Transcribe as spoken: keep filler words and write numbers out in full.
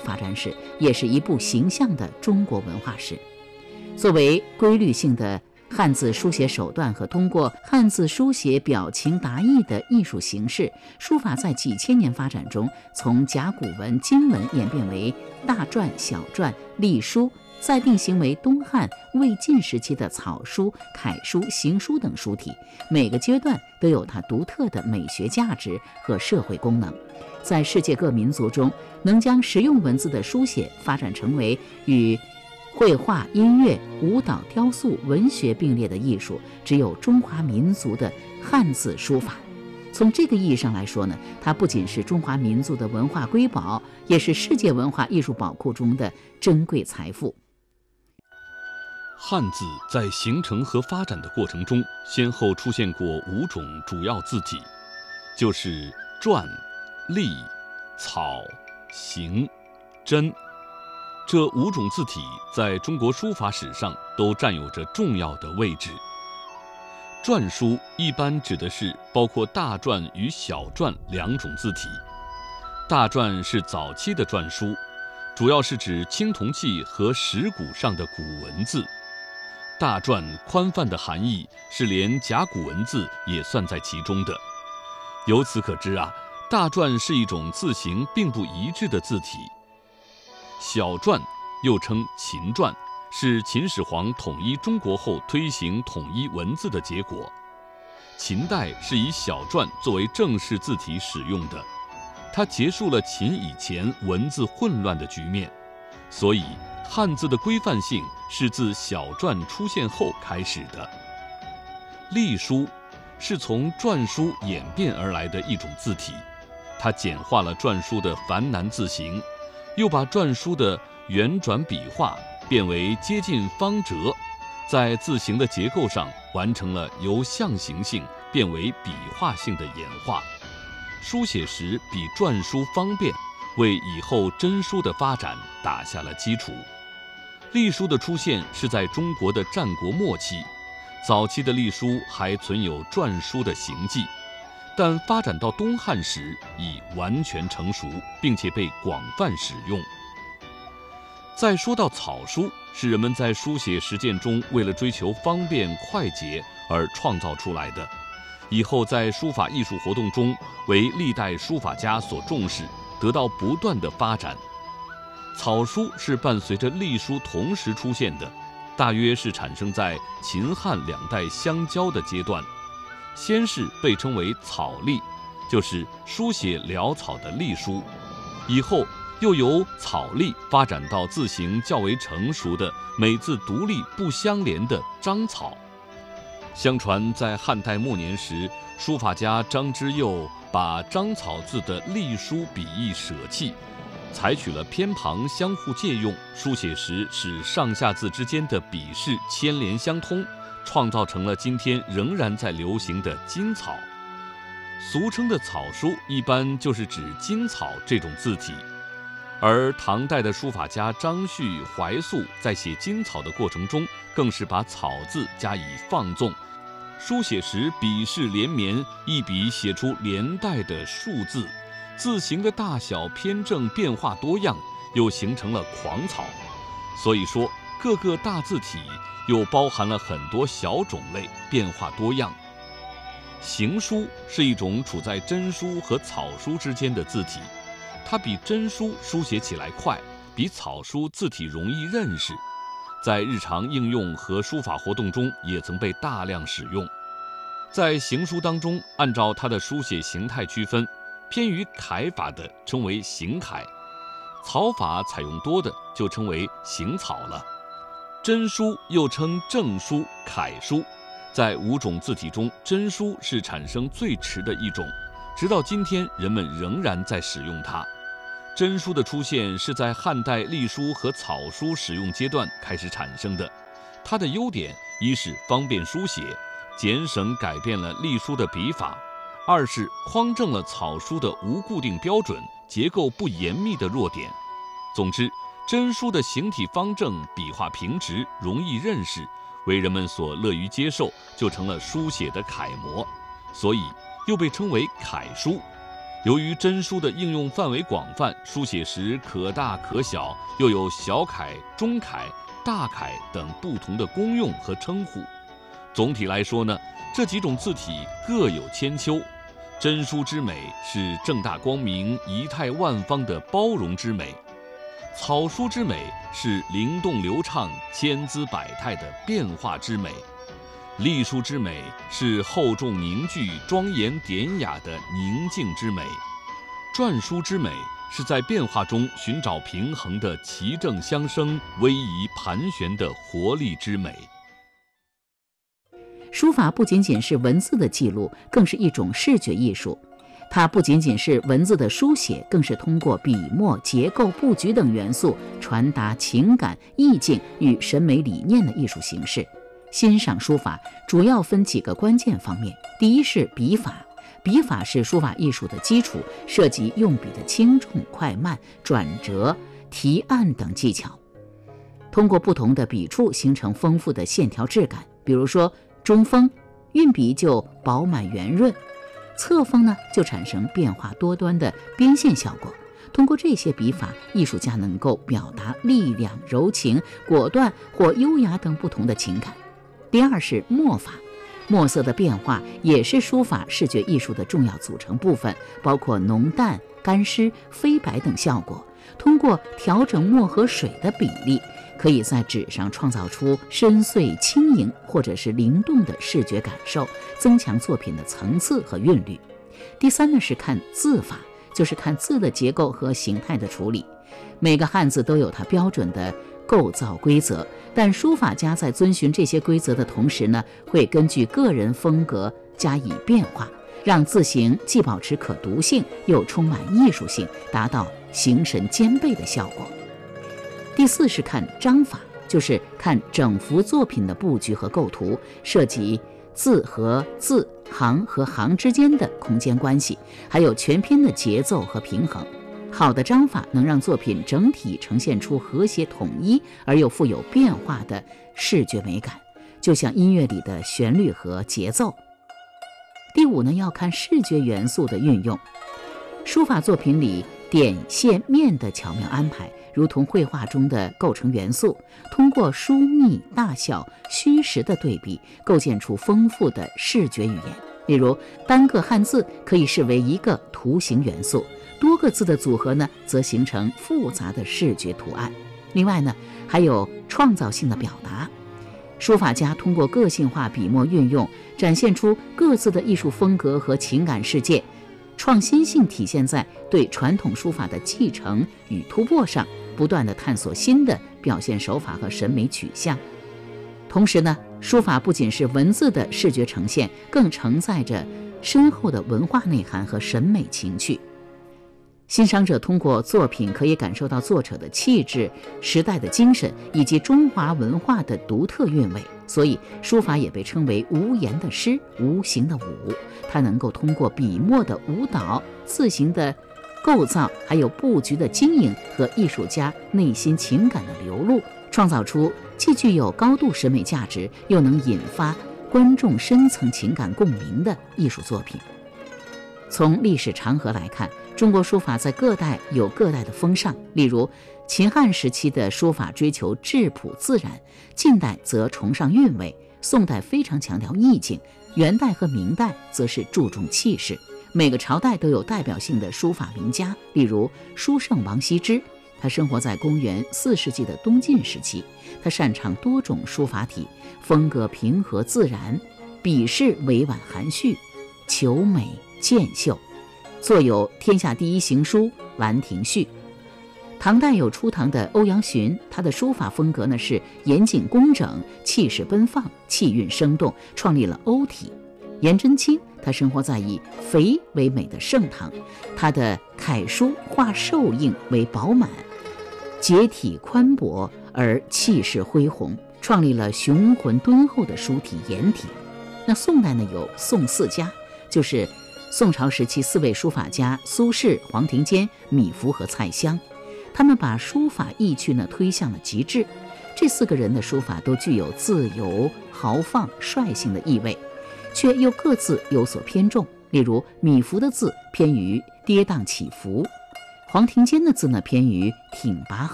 发展史，也是一部形象的中国文化史。作为规律性的汉字书写手段和通过汉字书写表情达意的艺术形式，书法在几千年发展中，从甲骨文、金文演变为大篆、小篆、隶书，再定型为东汉、魏晋时期的草书、楷书、行书等书体。每个阶段都有它独特的美学价值和社会功能。在世界各民族中，能将实用文字的书写发展成为与绘画、音乐、舞蹈、雕塑、文学并列的艺术，只有中华民族的汉字书法。从这个意义上来说呢，它不仅是中华民族的文化瑰宝，也是世界文化艺术宝库中的珍贵财富。 汉字在形成和发展的过程中，先后出现过五种主要字体，就是篆、隶、草、行、真。这五种字体在中国书法史上都占有着重要的位置。篆书一般指的是包括大篆与小篆两种字体。大篆是早期的篆书，主要是指青铜器和石鼓上的古文字。大篆宽泛的含义是连甲骨文字也算在其中的。由此可知啊，大篆是一种字形并不一致的字体。小篆又称秦篆，是秦始皇统一中国后推行统一文字的结果。秦代是以小篆作为正式字体使用的，它结束了秦以前文字混乱的局面，所以汉字的规范性是自小篆出现后开始的。隶书是从篆书演变而来的一种字体，它简化了篆书的繁难字形，又把篆书的圆转笔画变为接近方折，在字形的结构上完成了由象形性变为笔画性的演化。书写时比篆书方便，为以后真书的发展打下了基础。隶书的出现是在中国的战国末期，早期的隶书还存有篆书的形迹，但发展到东汉时已完全成熟，并且被广泛使用。再说到草书，是人们在书写实践中为了追求方便快捷而创造出来的，以后在书法艺术活动中为历代书法家所重视，得到不断的发展。草书是伴随着隶书同时出现的，大约是产生在秦汉两代相交的阶段。先是被称为草隶，就是书写潦草的隶书，以后又由草隶发展到字形较为成熟的每字独立不相连的章草。相传在汉代末年时，书法家张之佑把章草字的隶书笔意舍弃，采取了偏旁相互借用，书写时使上下字之间的笔势牵连相通，创造成了今天仍然在流行的金草。俗称的草书一般就是指金草这种字体，而唐代的书法家张旭、怀素在写金草的过程中，更是把草字加以放纵，书写时笔势连绵，一笔写出连带的数字，字形的大小偏正变化多样，又形成了狂草。所以说，各个大字体又包含了很多小种类，变化多样。行书是一种处在真书和草书之间的字体，它比真书书写起来快，比草书字体容易认识，在日常应用和书法活动中也曾被大量使用。在行书当中，按照它的书写形态区分，偏于楷法的称为行楷，草法采用多的就称为行草了。真书又称正书、楷书，在五种字体中，真书是产生最迟的一种，直到今天人们仍然在使用它。真书的出现是在汉代隶书和草书使用阶段开始产生的。它的优点，一是方便书写，简省改变了隶书的笔法；二是匡正了草书的无固定标准、结构不严密的弱点。总之，真书的形体方正，笔画平直，容易认识，为人们所乐于接受，就成了书写的楷模，所以又被称为楷书。 由于真书的应用范围广泛，书写时可大可小，又有小楷、中楷、大楷等不同的功用和称呼。总体来说呢，这几种字体各有千秋。真书之美是正大光明、仪态万方的包容之美；草书之美是灵动流畅、千姿百态的变化之美；隶书之美是厚重凝聚、庄严典雅的宁静之美；篆书之美是在变化中寻找平衡的齐正相生、威仪盘旋的活力之美。 书法不仅仅是文字的记录，更是一种视觉艺术。它不仅仅是文字的书写，更是通过笔墨、结构、布局等元素传达情感、意境与审美理念的艺术形式。欣赏书法主要分几个关键方面。第一是笔法，笔法是书法艺术的基础，涉及用笔的轻重、快慢、转折、提按等技巧。通过不同的笔触形成丰富的线条质感，比如说中锋运笔就饱满圆润，侧锋呢就产生变化多端的边线效果。通过这些笔法，艺术家能够表达力量、柔情、果断或优雅等不同的情感。第二是墨法，墨色的变化也是书法视觉艺术的重要组成部分，包括浓淡、干湿、飞白等效果。通过调整墨和水的比例，可以在纸上创造出深邃、轻盈或者是灵动的视觉感受，增强作品的层次和韵律。第三呢是看字法，就是看字的结构和形态的处理。每个汉字都有它标准的构造规则，但书法家在遵循这些规则的同时呢，会根据个人风格加以变化，让字形既保持可读性，又充满艺术性，达到形神兼备的效果。第四是看章法，就是看整幅作品的布局和构图，涉及字和字、行和行之间的空间关系，还有全篇的节奏和平衡。好的章法能让作品整体呈现出和谐统一而又富有变化的视觉美感，就像音乐里的旋律和节奏。第五呢，要看视觉元素的运用。书法作品里点、线、面的巧妙安排，如同绘画中的构成元素，通过疏密、大小、虚实的对比，构建出丰富的视觉语言。例如，单个汉字可以视为一个图形元素，多个字的组合呢，则形成复杂的视觉图案。另外呢，还有创造性的表达。书法家通过个性化笔墨运用，展现出各自的艺术风格和情感世界。创新性体现在对传统书法的继承与突破上，不断地探索新的表现手法和审美取向。同时呢，书法不仅是文字的视觉呈现，更承载着深厚的文化内涵和审美情趣。欣赏者通过作品可以感受到作者的气质、时代的精神以及中华文化的独特韵味，所以书法也被称为无言的诗、无形的舞。它能够通过笔墨的舞蹈、字形的构造，还有布局的经营和艺术家内心情感的流露，创造出既具有高度审美价值，又能引发观众深层情感共鸣的艺术作品。从历史长河来看，中国书法在各代有各代的风尚，例如秦汉时期的书法追求质朴自然，晋代则崇尚韵味，宋代非常强调意境，元代和明代则是注重气势。每个朝代都有代表性的书法名家，例如书圣王羲之，他生活在公元四世纪的东晋时期，他擅长多种书法体，风格平和自然，笔势委婉含蓄，求美见秀，作有天下第一行书《兰亭序》。唐代有初唐的欧阳询，他的书法风格呢是严谨工整，气势奔放，气韵生动，创立了欧体。颜真卿，他生活在以肥为美的盛唐，他的楷书画瘦硬为饱满，结体宽博而气势恢宏，创立了雄浑敦厚的书体颜体。那宋代呢有宋四家，就是宋朝时期四位书法家苏轼、黄庭坚、米芾和蔡襄，他们把书法意趣呢推向了极致。这四个人的书法都具有自由、豪放、率性的意味，却又各自有所偏重。 例如米芾的字偏于跌宕起伏，黄庭坚的字呢偏于挺拔